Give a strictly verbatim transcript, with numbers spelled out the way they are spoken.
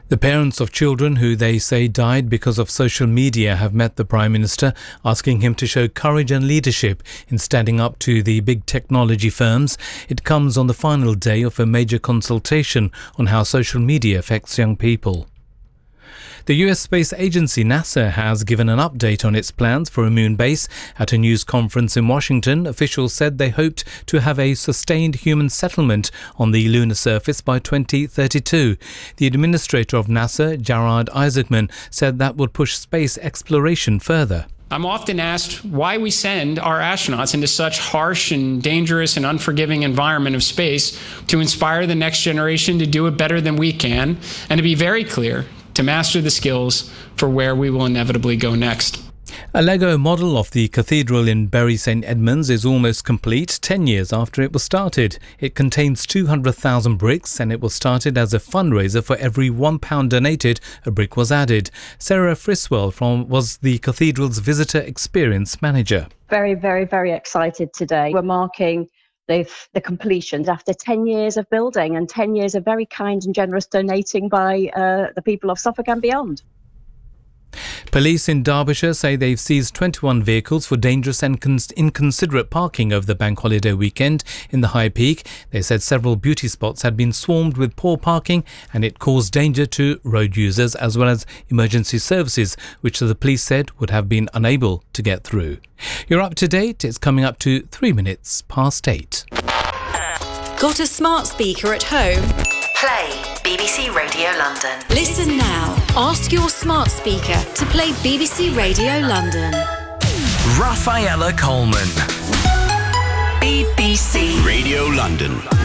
The parents of children who they say died because of social media have met the Prime Minister, asking him to show courage and leadership in standing up to the big technology firms. It comes on the final day of a major consultation on how social media affects young people. The U S Space Agency NASA has given an update on its plans for a moon base. At a news conference in Washington, officials said they hoped to have a sustained human settlement on the lunar surface by twenty thirty-two. The administrator of NASA, Gerard Isaacman, said that would push space exploration further. I'm often asked why we send our astronauts into such harsh and dangerous and unforgiving environment of space to inspire the next generation to do it better than we can, and to be very clear, to master the skills for where we will inevitably go next. A Lego model of the cathedral in Bury St Edmunds is almost complete, ten years after it was started. It contains two hundred thousand bricks, and it was started as a fundraiser. For every one pound donated, a brick was added. Sarah Friswell from was the cathedral's visitor experience manager. Very, very, very excited today. We're marking the, the completion after ten years of building and ten years of very kind and generous donating by uh, the people of Suffolk and beyond. Police in Derbyshire say they've seized twenty-one vehicles for dangerous and inconsiderate parking over the bank holiday weekend in the High Peak. They said several beauty spots had been swarmed with poor parking and it caused danger to road users as well as emergency services, which the police said would have been unable to get through. You're up to date. It's coming up to three minutes past eight. Got a smart speaker at home? Play B B C Radio London. Listen now. Ask your smart speaker to play B B C Radio London. Rafaela Coleman. B B C Radio London.